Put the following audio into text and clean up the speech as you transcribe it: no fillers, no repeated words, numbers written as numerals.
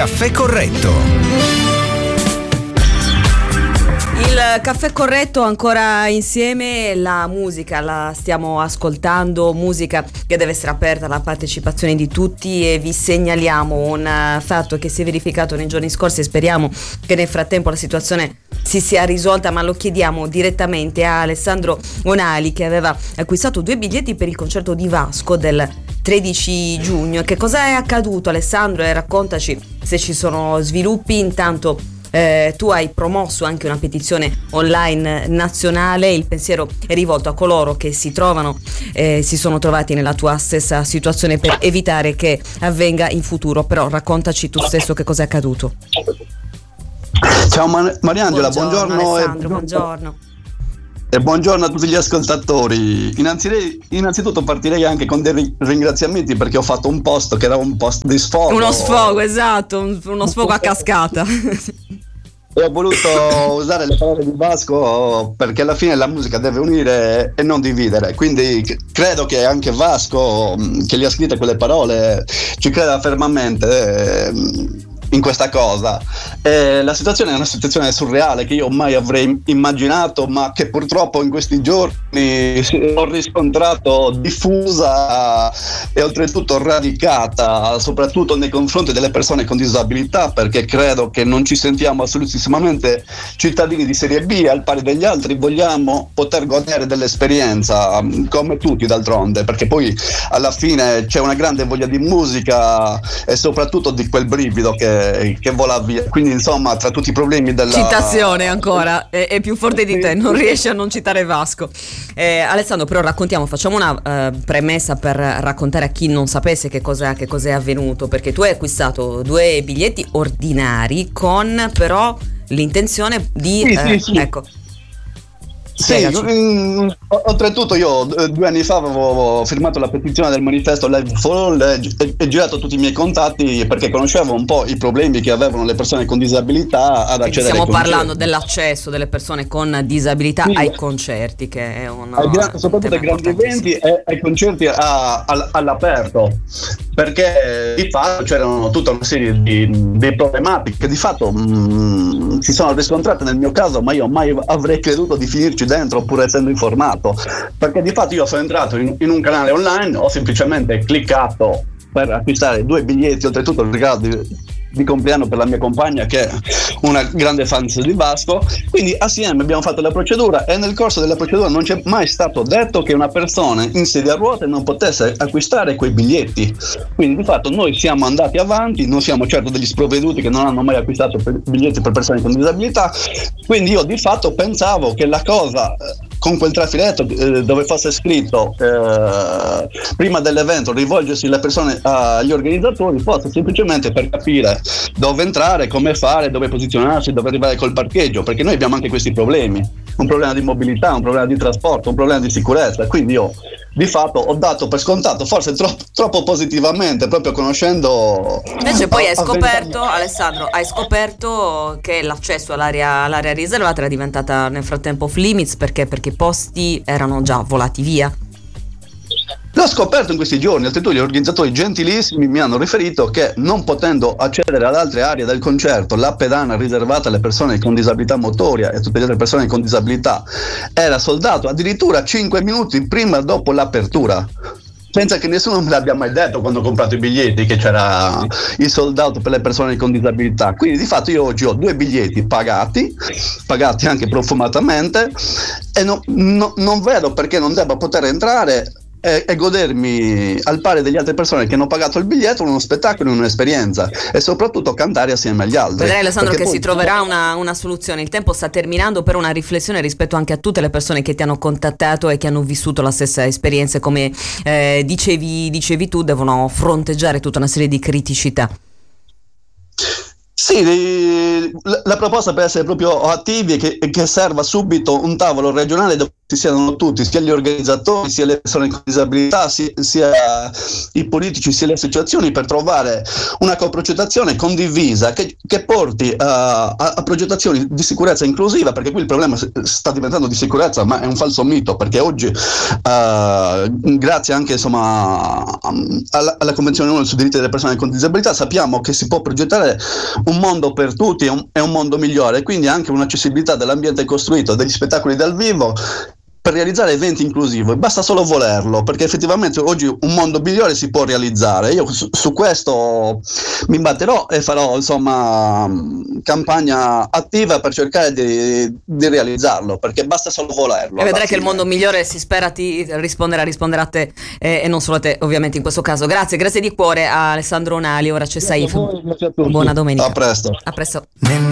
Caffè Corretto. Il caffè corretto ancora insieme, la musica la stiamo ascoltando, musica che deve essere aperta alla partecipazione di tutti, e vi segnaliamo un fatto che si è verificato nei giorni scorsi e speriamo che nel frattempo la situazione si sia risolta, ma lo chiediamo direttamente a Alessandro Onali, che aveva acquistato 2 biglietti per il concerto di Vasco del 13 giugno. Che cosa è accaduto, Alessandro, e raccontaci se ci sono sviluppi. Intanto tu hai promosso anche una petizione online nazionale. Il pensiero è rivolto a coloro che si sono trovati nella tua stessa situazione, per evitare che avvenga in futuro. Però raccontaci tu stesso che cosa è accaduto. Ciao Mariangela, buongiorno Alessandro, buongiorno. E buongiorno a tutti gli ascoltatori. Innanzitutto partirei anche con dei ringraziamenti, perché ho fatto un post che era un post di sfogo. Uno sfogo, esatto, uno sfogo a cascata. E ho voluto usare le parole di Vasco, perché alla fine la musica deve unire e non dividere. Quindi credo che anche Vasco, che gli ha scritte quelle parole, ci creda fermamente in questa cosa. La situazione è una situazione surreale che io mai avrei immaginato, ma che purtroppo in questi giorni ho riscontrato diffusa e oltretutto radicata, soprattutto nei confronti delle persone con disabilità, perché credo che non ci sentiamo assolutissimamente cittadini di serie B al pari degli altri. Vogliamo poter godere dell'esperienza come tutti, d'altronde, perché poi alla fine c'è una grande voglia di musica e soprattutto di quel brivido che vola via. Quindi insomma, tra tutti i problemi della citazione ancora è più forte di te, non riesci a non citare Vasco. Alessandro, però facciamo una premessa per raccontare a chi non sapesse che cos'è avvenuto, perché tu hai acquistato 2 biglietti ordinari con però l'intenzione di sì. Ecco. Sì, oltretutto io 2 anni fa avevo firmato la petizione del manifesto Live for All e girato tutti i miei contatti, perché conoscevo un po' i problemi che avevano le persone con disabilità ad accedere ai concerti. Stiamo parlando dell'accesso delle persone con disabilità ai concerti, che è soprattutto ai grandi eventi e ai concerti all'aperto, perché di fatto c'erano tutta una serie di problematiche che di fatto si sono riscontrate nel mio caso, ma io mai avrei creduto di finirci dentro, pur essendo informato, perché di fatto io sono entrato in un canale online, ho semplicemente cliccato per acquistare 2 biglietti, oltretutto il regalo di compleanno per la mia compagna, che è una grande fan di Vasco. Quindi assieme abbiamo fatto la procedura, e nel corso della procedura non c'è mai stato detto che una persona in sedia a ruote non potesse acquistare quei biglietti. Quindi di fatto noi siamo andati avanti, non siamo certo degli sprovveduti che non hanno mai acquistato biglietti per persone con disabilità. Quindi io di fatto pensavo che la cosa, con quel trafiletto dove fosse scritto prima dell'evento rivolgersi le persone agli organizzatori, fosse semplicemente per capire dove entrare, come fare, dove posizionarsi, dove arrivare col parcheggio, perché noi abbiamo anche questi problemi, un problema di mobilità, un problema di trasporto, un problema di sicurezza. Quindi io di fatto ho dato per scontato, forse troppo positivamente, proprio conoscendo. Invece poi Alessandro, hai scoperto che l'accesso all'area riservata era diventata nel frattempo off limits, perché i posti erano già volati via. L'ho scoperto in questi giorni, oltretutto gli organizzatori gentilissimi mi hanno riferito che, non potendo accedere ad altre aree del concerto, la pedana riservata alle persone con disabilità motoria e tutte le altre persone con disabilità era soldato addirittura 5 minuti prima e dopo l'apertura. Pensa che nessuno me l'abbia mai detto quando ho comprato i biglietti che c'era il sold out per le persone con disabilità. Quindi di fatto io oggi ho 2 biglietti pagati anche profumatamente, e non vedo perché non debba poter entrare e godermi al pari delle altre persone che hanno pagato il biglietto uno spettacolo, un'esperienza, e soprattutto cantare assieme agli altri. Vedrai, Alessandro, che si troverà una soluzione. Il tempo sta terminando, per una riflessione rispetto anche a tutte le persone che ti hanno contattato e che hanno vissuto la stessa esperienza, come dicevi tu, devono fronteggiare tutta una serie di criticità. Sì, la proposta per essere proprio attivi è che serva subito un tavolo regionale dove si siedano tutti, sia gli organizzatori, sia le persone con disabilità, sia i politici, sia le associazioni, per trovare una coprogettazione condivisa che porti a progettazioni di sicurezza inclusiva, perché qui il problema sta diventando di sicurezza, ma è un falso mito, perché oggi grazie anche alla Convenzione ONU sui diritti delle persone con disabilità sappiamo che si può progettare un mondo per tutti e un mondo migliore, quindi anche un'accessibilità dell'ambiente costruito, degli spettacoli dal vivo, per realizzare eventi inclusivi. Basta solo volerlo, perché effettivamente oggi un mondo migliore si può realizzare. Io su questo mi batterò e farò campagna attiva per cercare di realizzarlo, perché basta solo volerlo. E vedrai che il mondo migliore, si spera, ti risponderà a te e non solo a te, ovviamente, in questo caso. Grazie di cuore a Alessandro Onali. Ora c'è Saif. Buona domenica. A presto.